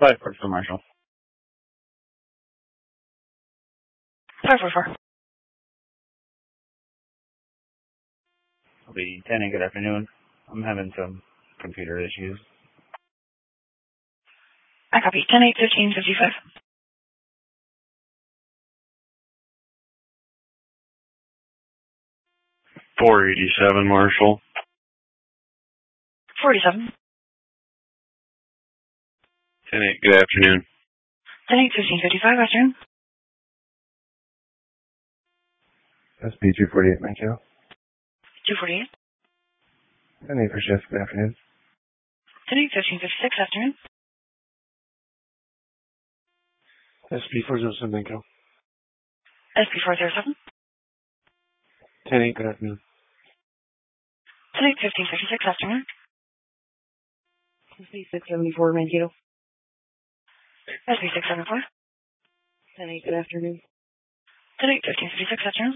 for Marshall. 544. It'll be 10 good afternoon. I'm having some computer issues. I copy. 10-8-15-55. 487 Marshall. 47. 10-8, good afternoon. 10-8-15-55, afternoon. SP 248 Mankato. 248. 10-8 for shift, good afternoon. 10-8-15-56, afternoon. SP 407 Mankato. SP 407. 10-8, good afternoon. 10-8-15-56, afternoon. SP 674 Mankato. SP 674. 10-8, good afternoon. 10-8-15-56, afternoon.